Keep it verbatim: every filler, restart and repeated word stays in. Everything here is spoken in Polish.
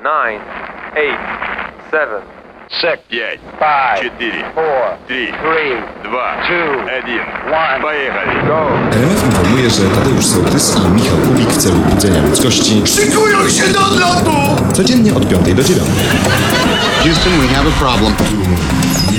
nine, eight, seven, Six, пять, five, четыре, four, три, three, два, two, один. one. Поехали! go! R M F informuje, że Tadeusz Sołtys i Michał Kubik w celu budzenia ludzkości Szykują się do odlotu! codziennie od piątej do dziewiątej. Houston, we have a problem.